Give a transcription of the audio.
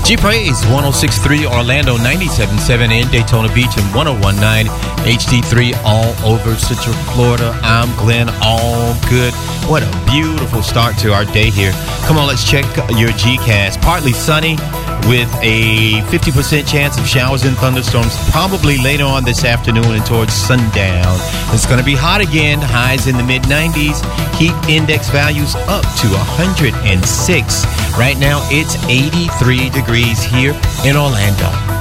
G-Praise 106.3 Orlando, 97.7 in Daytona Beach, and 101.9 HD3 all over Central Florida. I'm Glenn Allgood. What a beautiful start to our day here. Come on, let's check your Gcast. Partly sunny with a 50% chance of showers and thunderstorms probably later on this afternoon and towards sundown. It's going to be hot again. Highs in the mid-90s. Heat index values up to 106. Right now, it's 83 degrees here in Orlando.